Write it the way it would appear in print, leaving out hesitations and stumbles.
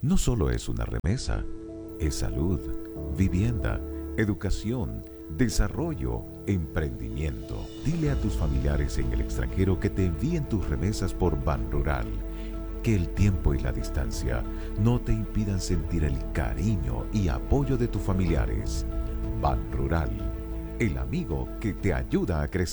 no solo es una remesa, es salud, vivienda, educación, desarrollo, emprendimiento. Dile a tus familiares en el extranjero que te envíen tus remesas por Banrural. Que el tiempo y la distancia no te impidan sentir el cariño y apoyo de tus familiares. Banrural, el amigo que te ayuda a crecer.